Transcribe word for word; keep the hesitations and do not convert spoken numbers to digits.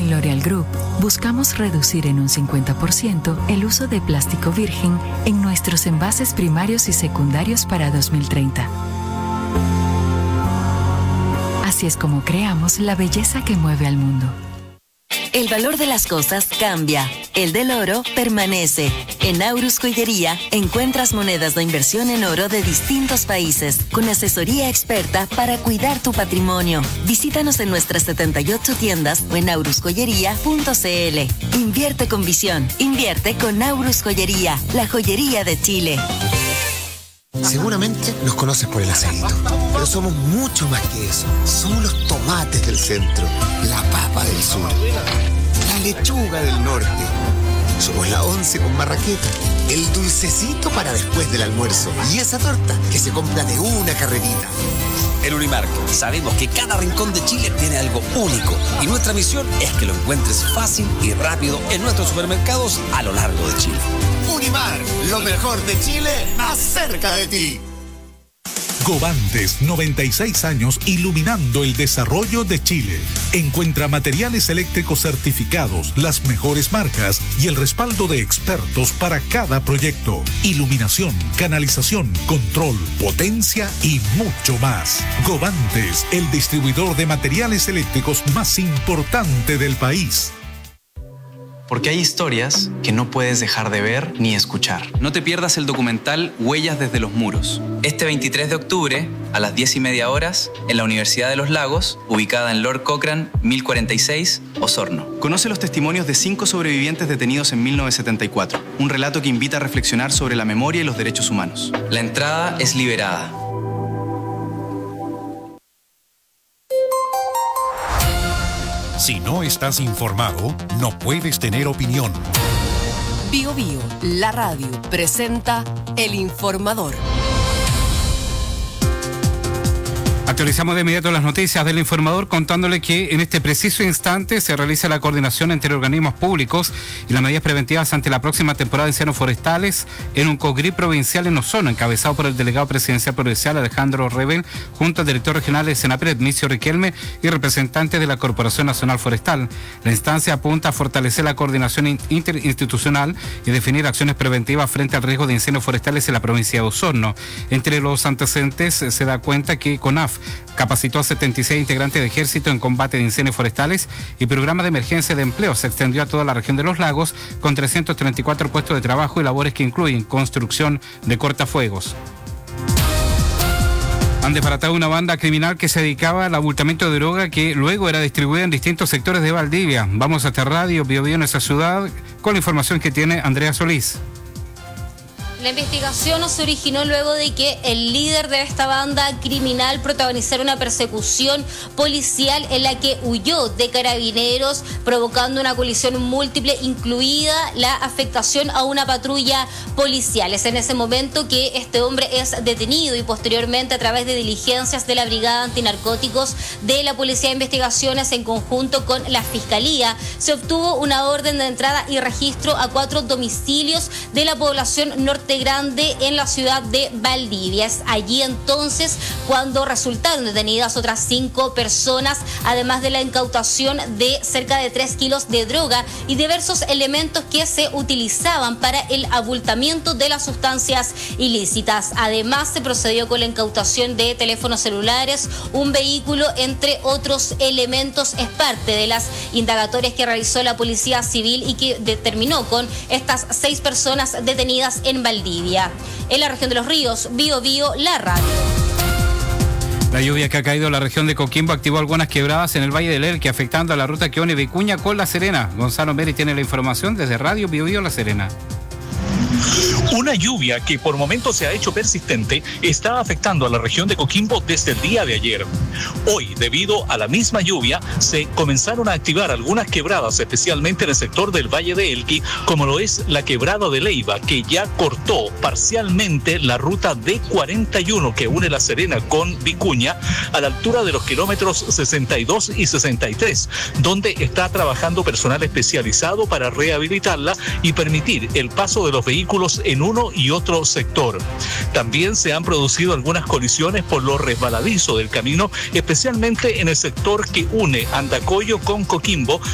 En L'Oréal Group, buscamos reducir en un cincuenta por ciento el uso de plástico virgen en nuestros envases primarios y secundarios para dos mil treinta. Así es como creamos la belleza que mueve al mundo. El valor de las cosas cambia. El del oro permanece. En Aurus Joyería encuentras monedas de inversión en oro de distintos países, con asesoría experta para cuidar tu patrimonio. Visítanos en nuestras setenta y ocho tiendas o en aurus joyería punto c l. Invierte con visión. Invierte con Aurus Joyería, la joyería de Chile. Seguramente nos conoces por el aceito, pero somos mucho más que eso. Somos los tomates del centro, la papa del sur, la lechuga del norte. Somos la once con marraqueta, el dulcecito para después del almuerzo y esa torta que se compra de una carrerita. En Unimark sabemos que cada rincón de Chile tiene algo único y nuestra misión es que lo encuentres fácil y rápido en nuestros supermercados a lo largo de Chile. Unimark, lo mejor de Chile, más cerca de ti. Govantes, noventa y seis años iluminando el desarrollo de Chile. Encuentra materiales eléctricos certificados, las mejores marcas y el respaldo de expertos para cada proyecto. Iluminación, canalización, control, potencia y mucho más. Govantes, el distribuidor de materiales eléctricos más importante del país. Porque hay historias que no puedes dejar de ver ni escuchar. No te pierdas el documental Huellas desde los Muros. Este veintitrés de octubre, a las diez y media horas, en la Universidad de los Lagos, ubicada en Lord Cochrane, mil cuarenta y seis, Osorno. Conoce los testimonios de cinco sobrevivientes detenidos en mil novecientos setenta y cuatro. Un relato que invita a reflexionar sobre la memoria y los derechos humanos. La entrada es liberada. Si no estás informado, no puedes tener opinión. Bio Bio, la radio, presenta El Informador. Actualizamos de inmediato las noticias del Informador contándole que en este preciso instante se realiza la coordinación entre organismos públicos y las medidas preventivas ante la próxima temporada de incendios forestales en un COGRI provincial en Osorno, encabezado por el delegado presidencial provincial Alejandro Rebel, junto al director regional de Senapred, Micio Riquelme, y representantes de la Corporación Nacional Forestal. La instancia apunta a fortalecer la coordinación interinstitucional y definir acciones preventivas frente al riesgo de incendios forestales en la provincia de Osorno. Entre los antecedentes se da cuenta que CONAF capacitó a setenta y seis integrantes de ejército en combate de incendios forestales y programa de emergencia de empleo se extendió a toda la región de los lagos con trescientos treinta y cuatro puestos de trabajo y labores que incluyen construcción de cortafuegos. Han desbaratado una banda criminal que se dedicaba al abultamiento de droga que luego era distribuida en distintos sectores de Valdivia. Vamos hasta Radio Bio Bio en esa ciudad con la información que tiene Andrea Solís. La investigación se originó luego de que el líder de esta banda criminal protagonizara una persecución policial en la que huyó de carabineros, provocando una colisión múltiple, incluida la afectación a una patrulla policial. Es en ese momento que este hombre es detenido y posteriormente, a través de diligencias de la Brigada Antinarcóticos de la Policía de Investigaciones en conjunto con la Fiscalía, se obtuvo una orden de entrada y registro a cuatro domicilios de la población norte Grande en la ciudad de Valdivia. Es allí entonces cuando resultaron detenidas otras cinco personas, además de la incautación de cerca de tres kilos de droga y diversos elementos que se utilizaban para el abultamiento de las sustancias ilícitas. Además, se procedió con la incautación de teléfonos celulares, un vehículo, entre otros elementos. Es parte de las indagatorias que realizó la Policía Civil y que determinó con estas seis personas detenidas en Valdivia. En la región de los ríos, Bio Bio, la radio. La lluvia que ha caído en la región de Coquimbo activó algunas quebradas en el Valle del Elqui, afectando a la ruta que une Vicuña con La Serena. Gonzalo Meri tiene la información desde Radio Bio Bio La Serena. Una lluvia que por momentos se ha hecho persistente está afectando a la región de Coquimbo desde el día de ayer. Hoy, debido a la misma lluvia, se comenzaron a activar algunas quebradas, especialmente en el sector del Valle de Elqui, como lo es la quebrada de Leiva, que ya cortó parcialmente la ruta D cuarenta y uno que une La Serena con Vicuña a la altura de los kilómetros sesenta y dos y sesenta y tres, donde está trabajando personal especializado para rehabilitarla y permitir el paso de los vehículos en uno y otro sector. También se han producido algunas colisiones por lo resbaladizo del camino, especialmente en el sector que une Andacollo con Coquimbo,